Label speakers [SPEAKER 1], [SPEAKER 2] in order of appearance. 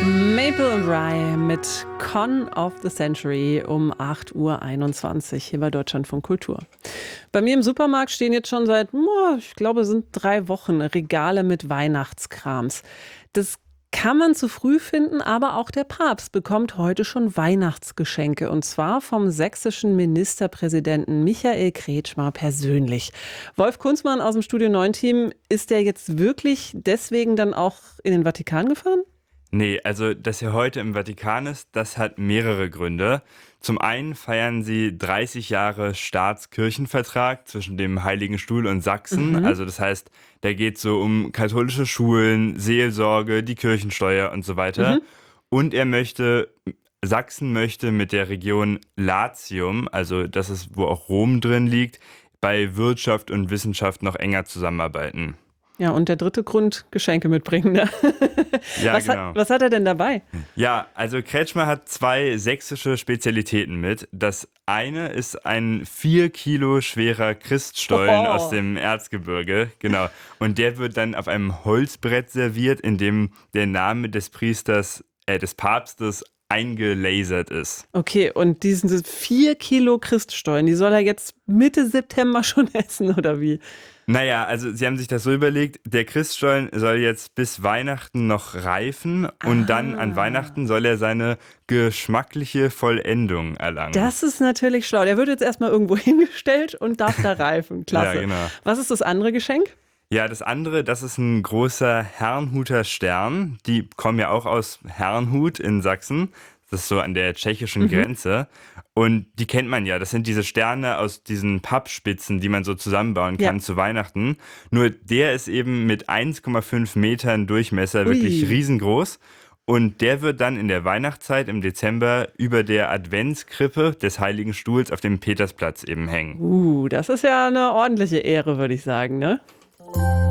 [SPEAKER 1] Maple und Rye mit Con of the Century um 8:21 Uhr hier bei Deutschlandfunk Kultur. Bei mir im Supermarkt stehen jetzt schon seit, ich glaube, es sind 3 Wochen Regale mit Weihnachtskrams. Das kann man zu früh finden, aber auch der Papst bekommt heute schon Weihnachtsgeschenke und zwar vom sächsischen Ministerpräsidenten Michael Kretschmer persönlich. Wolf Kunzmann aus dem Studio 9 Team, ist der jetzt wirklich deswegen dann auch in den Vatikan gefahren?
[SPEAKER 2] Nee, also dass er heute im Vatikan ist, das hat mehrere Gründe. Zum einen feiern sie 30 Jahre Staatskirchenvertrag zwischen dem Heiligen Stuhl und Sachsen.
[SPEAKER 1] Mhm.
[SPEAKER 2] Also das heißt, da geht es so um katholische Schulen, Seelsorge, die Kirchensteuer und so weiter.
[SPEAKER 1] Mhm.
[SPEAKER 2] Und Sachsen möchte mit der Region Latium, also das ist, wo auch Rom drin liegt, bei Wirtschaft und Wissenschaft noch enger zusammenarbeiten.
[SPEAKER 1] Ja, und der dritte Grund, Geschenke mitbringen. Ne?
[SPEAKER 2] Ja, genau.
[SPEAKER 1] Was hat er denn dabei?
[SPEAKER 2] Ja, also Kretschmer hat 2 sächsische Spezialitäten mit. Das eine ist ein 4 Kilo schwerer Christstollen aus
[SPEAKER 1] Oh.
[SPEAKER 2] dem Erzgebirge, genau. Und der wird dann auf einem Holzbrett serviert, in dem der Name des des Papstes eingelasert ist.
[SPEAKER 1] Okay, und diesen 4 Kilo Christstollen, die soll er jetzt Mitte September schon essen, oder wie?
[SPEAKER 2] Naja, also sie haben sich das so überlegt, der Christstollen soll jetzt bis Weihnachten noch reifen und dann an
[SPEAKER 1] Ah,
[SPEAKER 2] Weihnachten soll er seine geschmackliche Vollendung erlangen.
[SPEAKER 1] das ist natürlich schlau. Der wird jetzt erstmal irgendwo hingestellt und darf da reifen.
[SPEAKER 2] Ja,
[SPEAKER 1] Klasse.
[SPEAKER 2] genau.
[SPEAKER 1] Was ist das andere Geschenk?
[SPEAKER 2] Ja, das andere, das ist ein großer Herrnhuter Stern. Die kommen ja auch aus Herrnhut in Sachsen. Das ist so an der tschechischen
[SPEAKER 1] Mhm.
[SPEAKER 2] Grenze. Und die kennt man ja. Das sind diese Sterne aus diesen Pappspitzen, die man so zusammenbauen
[SPEAKER 1] Ja.
[SPEAKER 2] kann zu Weihnachten. Nur der ist eben mit 1,5 Metern Durchmesser wirklich
[SPEAKER 1] Ui.
[SPEAKER 2] riesengroß. Und der wird dann in der Weihnachtszeit im Dezember über der Adventskrippe des Heiligen Stuhls auf dem Petersplatz eben hängen.
[SPEAKER 1] Das ist ja eine ordentliche Ehre, würde ich sagen, ne?